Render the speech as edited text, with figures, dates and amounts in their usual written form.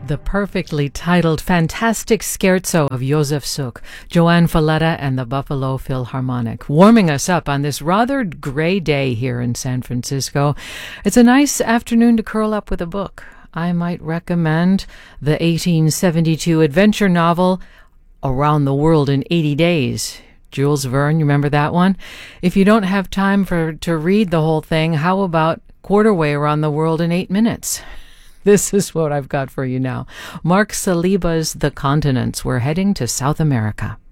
The perfectly titled Fantastic Scherzo of Josef Suk, Joanne Falletta and the Buffalo Philharmonic, warming us up on this rather gray day here in San Francisco. It's a nice afternoon to curl up with a book. I might recommend the 1872 adventure novel Around the World in 80 Days. Jules Verne, you remember that one? If you don't have time to read the whole thing, how about Quarter Way Around the World in 8 minutes? This is what I've got for you now. Mark Saliba's The Continents. We're heading to South America.